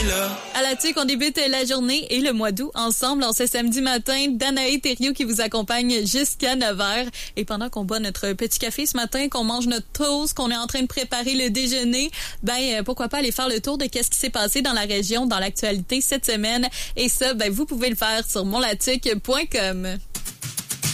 là. À la TUC, on débute la journée et le mois d'août ensemble en ce samedi matin. Danae Thériault qui vous accompagne jusqu'à 9h. Et pendant qu'on boit notre petit café ce matin, qu'on mange notre toast, qu'on est en train de préparer le déjeuner, pourquoi pas aller faire le tour de qu'est-ce qui s'est passé dans la région, dans l'actualité cette semaine. Et ça, vous pouvez le faire sur monlatuc.com.